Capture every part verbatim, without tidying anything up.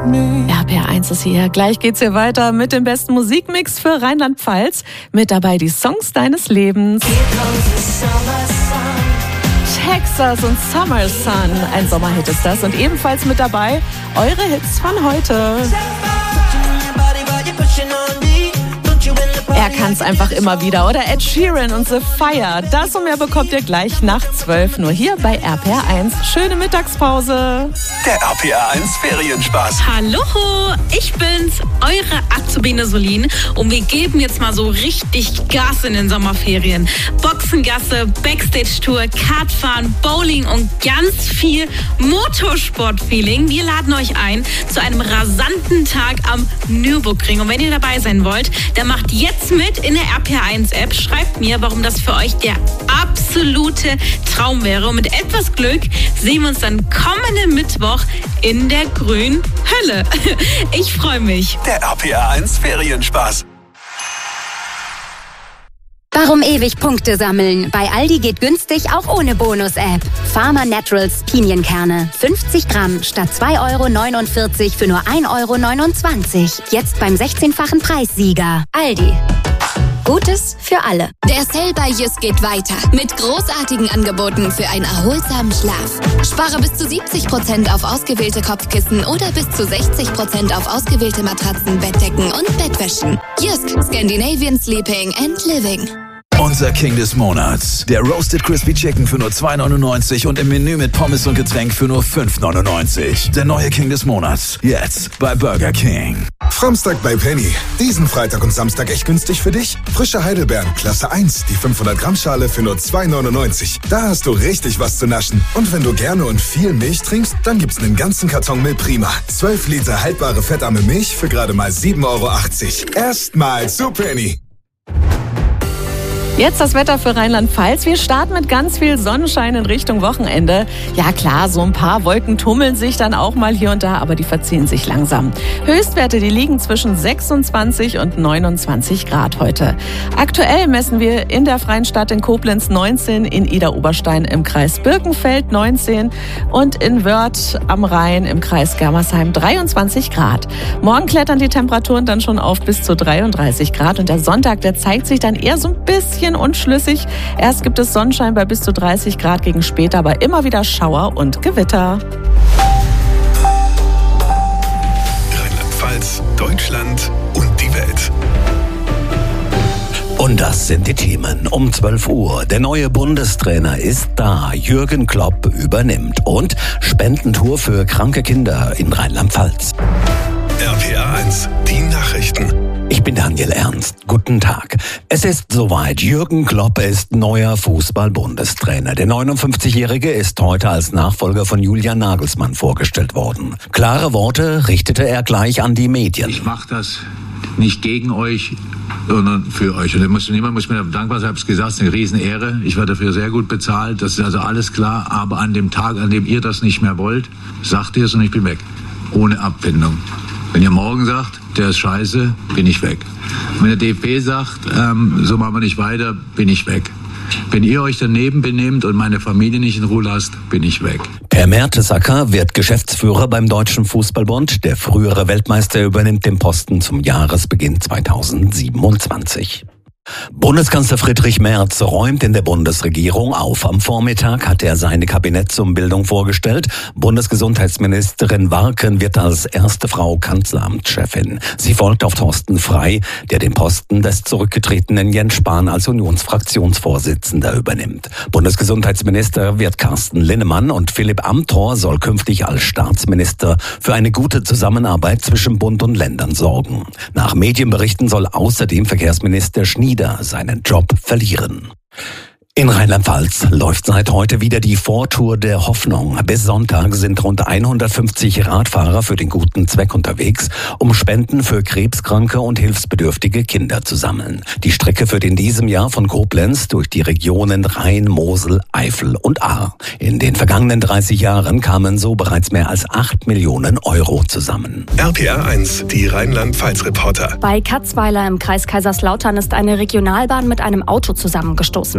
R P R eins ist hier. Gleich geht's hier weiter mit dem besten Musikmix für Rheinland-Pfalz. Mit dabei die Songs deines Lebens. Texas und Summer Sun. Ein Sommerhit ist das. Und ebenfalls mit dabei eure Hits von heute. Er kann's einfach immer wieder. Oder Ed Sheeran und The Fire. Das und mehr bekommt ihr gleich nach zwölf. Nur hier bei R P R eins. Schöne Mittagspause. Der R P R eins Ferienspaß. Hallo, ich bin's, eure Azubine Solin. Und wir geben jetzt mal so richtig Gas in den Sommerferien. Boxengasse, Backstage-Tour, Kartfahren, Bowling und ganz viel Motorsport-Feeling. Wir laden euch ein zu einem rasanten Tag am Nürburgring. Und wenn ihr dabei sein wollt, dann macht jetzt mit in der R P R eins App. Schreibt mir, warum das für euch der absolute Traum wäre. Und mit etwas Glück sehen wir uns dann kommenden Mittwoch in der grünen Hölle. Ich freue mich. Der R P R eins Ferienspaß. Warum ewig Punkte sammeln? Bei Aldi geht günstig auch ohne Bonus-App. Pharma Naturals Pinienkerne. fünfzig Gramm statt zwei Euro neunundvierzig für nur ein Euro neunundzwanzig. Jetzt beim sechzehnfachen Preissieger. Aldi. Gutes für alle. Der Sale bei Jysk geht weiter mit großartigen Angeboten für einen erholsamen Schlaf. Spare bis zu siebzig Prozent auf ausgewählte Kopfkissen oder bis zu sechzig Prozent auf ausgewählte Matratzen, Bettdecken und Bettwäschen. Jysk, Scandinavian Sleeping and Living. Unser King des Monats. Der Roasted Crispy Chicken für nur zwei neunundneunzig und im Menü mit Pommes und Getränk für nur fünf neunundneunzig. Der neue King des Monats. Jetzt bei Burger King. Framstag bei Penny. Diesen Freitag und Samstag echt günstig für dich? Frische Heidelbeeren, Klasse eins, die fünfhundert Gramm Schale für nur zwei neunundneunzig. Da hast du richtig was zu naschen. Und wenn du gerne und viel Milch trinkst, dann gibt's einen ganzen Karton Milch Prima. zwölf Liter haltbare fettarme Milch für gerade mal sieben Euro achtzig. Erstmal zu Penny. Jetzt das Wetter für Rheinland-Pfalz. Wir starten mit ganz viel Sonnenschein in Richtung Wochenende. Ja klar, so ein paar Wolken tummeln sich dann auch mal hier und da, aber die verziehen sich langsam. Höchstwerte, die liegen zwischen sechsundzwanzig und neunundzwanzig Grad heute. Aktuell messen wir in der Freien Stadt in Koblenz neunzehn, in Idar-Oberstein im Kreis Birkenfeld neunzehn und in Wörth am Rhein im Kreis Germersheim dreiundzwanzig Grad. Morgen klettern die Temperaturen dann schon auf bis zu dreiunddreißig Grad und der Sonntag, der zeigt sich dann eher so ein bisschen unschlüssig. Erst gibt es Sonnenschein bei bis zu dreißig Grad, gegen später aber immer wieder Schauer und Gewitter. Rheinland-Pfalz, Deutschland und die Welt. Und das sind die Themen um zwölf Uhr. Der neue Bundestrainer ist da. Jürgen Klopp übernimmt. Und Spendentour für kranke Kinder in Rheinland-Pfalz. R P R eins, die Nachrichten. Ich bin Daniel Ernst. Guten Tag. Es ist soweit. Jürgen Klopp ist neuer Fußball-Bundestrainer. Der neunundfünfzigjährige ist heute als Nachfolger von Julian Nagelsmann vorgestellt worden. Klare Worte richtete er gleich an die Medien. Ich mache das nicht gegen euch, sondern für euch. Und muss, niemand muss mir dankbar sein, ich habe es gesagt, es ist eine Riesenehre. Ich werde dafür sehr gut bezahlt, das ist also alles klar. Aber an dem Tag, an dem ihr das nicht mehr wollt, sagt ihr es und ich bin weg. Ohne Abfindung. Wenn ihr morgen sagt, der ist scheiße, bin ich weg. Wenn der D F B sagt, ähm, so machen wir nicht weiter, bin ich weg. Wenn ihr euch daneben benehmt und meine Familie nicht in Ruhe lasst, bin ich weg. Per Mertesacker wird Geschäftsführer beim Deutschen Fußballbund. Der frühere Weltmeister übernimmt den Posten zum Jahresbeginn zweitausendsiebenundzwanzig. Bundeskanzler Friedrich Merz räumt in der Bundesregierung auf. Am Vormittag hat er seine Kabinettsumbildung vorgestellt. Bundesgesundheitsministerin Warken wird als erste Frau Kanzleramtschefin. Sie folgt auf Thorsten Frey, der den Posten des zurückgetretenen Jens Spahn als Unionsfraktionsvorsitzender übernimmt. Bundesgesundheitsminister wird Carsten Linnemann und Philipp Amthor soll künftig als Staatsminister für eine gute Zusammenarbeit zwischen Bund und Ländern sorgen. Nach Medienberichten soll außerdem Verkehrsminister Schnieder seinen Job verlieren. In Rheinland-Pfalz läuft seit heute wieder die Vortour der Hoffnung. Bis Sonntag sind rund hundertfünfzig Radfahrer für den guten Zweck unterwegs, um Spenden für krebskranke und hilfsbedürftige Kinder zu sammeln. Die Strecke führt in diesem Jahr von Koblenz durch die Regionen Rhein, Mosel, Eifel und Ahr. In den vergangenen dreißig Jahren kamen so bereits mehr als acht Millionen Euro zusammen. R P R eins, die Rheinland-Pfalz-Reporter. Bei Katzweiler im Kreis Kaiserslautern ist eine Regionalbahn mit einem Auto zusammengestoßen. Wie die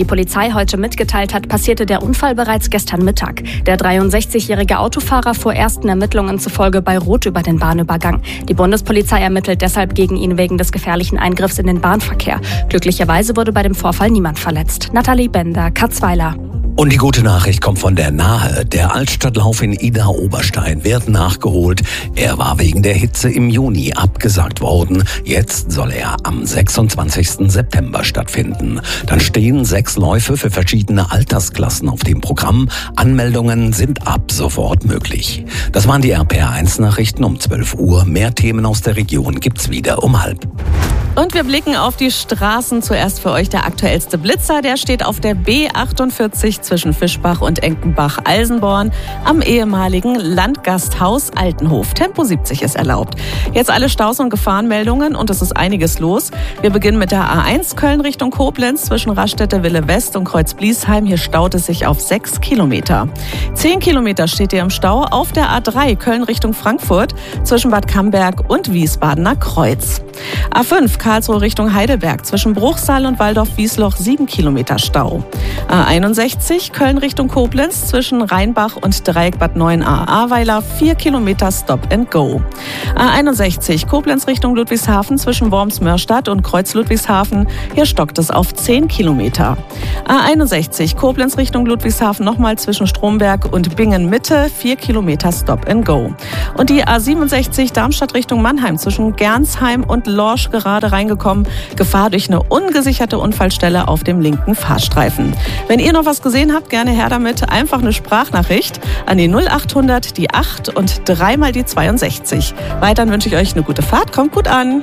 Polizei heute mitgeteilt hat, passierte der Unfall bereits gestern Mittag. Der dreiundsechzigjährige Autofahrer fuhr ersten Ermittlungen zufolge bei Rot über den Bahnübergang. Die Bundespolizei ermittelt deshalb gegen ihn wegen des gefährlichen Eingriffs in den Bahnverkehr. Glücklicherweise wurde bei dem Vorfall niemand verletzt. Nathalie Bender, Katzweiler. Und die gute Nachricht kommt von der Nahe. Der Altstadtlauf in Idar-Oberstein wird nachgeholt. Er war wegen der Hitze im Juni abgesagt worden. Jetzt soll er am sechsundzwanzigsten September stattfinden. Dann stehen sechs Läufe für verschiedene Altersklassen auf dem Programm. Anmeldungen sind ab sofort möglich. Das waren die R P R eins Nachrichten um zwölf Uhr. Mehr Themen aus der Region gibt's wieder um halb. Und wir blicken auf die Straßen. Zuerst für euch der aktuellste Blitzer. Der steht auf der B achtundvierzig zwischen Fischbach und Enkenbach-Alsenborn am ehemaligen Landgasthaus Altenhof. Tempo siebzig ist erlaubt. Jetzt alle Staus- und Gefahrenmeldungen und es ist einiges los. Wir beginnen mit der A eins Köln Richtung Koblenz zwischen Raststätte Wille West und Kreuz-Bliesheim. Hier staut es sich auf sechs Kilometer. Zehn Kilometer steht ihr im Stau auf der A drei Köln Richtung Frankfurt zwischen Bad Camberg und Wiesbadener Kreuz. A fünf Karlsruhe Richtung Heidelberg zwischen Bruchsal und Waldorf-Wiesloch sieben Kilometer Stau. A einundsechzig Köln Richtung Koblenz zwischen Rheinbach und Dreieck Bad Neuenahr-Ahrweiler vier Kilometer Stop and Go. A einundsechzig Koblenz Richtung Ludwigshafen zwischen Worms-Mörstadt und Kreuz Ludwigshafen. Hier stockt es auf zehn Kilometer. A einundsechzig Koblenz Richtung Ludwigshafen nochmal zwischen Stromberg und Bingen-Mitte vier Kilometer Stop and Go. Und die A siebenundsechzig Darmstadt Richtung Mannheim zwischen Gernsheim und Lorsch gerade reingekommen. Gefahr durch eine ungesicherte Unfallstelle auf dem linken Fahrstreifen. Wenn ihr noch was gesehen habt, gerne her damit. Einfach eine Sprachnachricht an die null achthundert, die acht und dreimal die zweiundsechzig. Weiterhin wünsche ich euch eine gute Fahrt. Kommt gut an.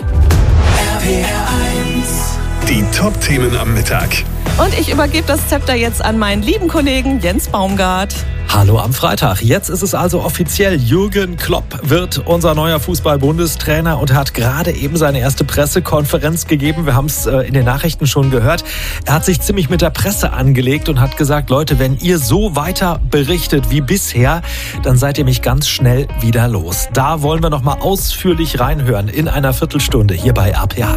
R P R eins. Die Top-Themen am Mittag. Und ich übergebe das Zepter jetzt an meinen lieben Kollegen Jens Baumgart. Hallo am Freitag. Jetzt ist es also offiziell. Jürgen Klopp wird unser neuer Fußball-Bundestrainer und hat gerade eben seine erste Pressekonferenz gegeben. Wir haben es in den Nachrichten schon gehört. Er hat sich ziemlich mit der Presse angelegt und hat gesagt, Leute, wenn ihr so weiter berichtet wie bisher, dann seid ihr mich ganz schnell wieder los. Da wollen wir noch mal ausführlich reinhören in einer Viertelstunde hier bei R P R.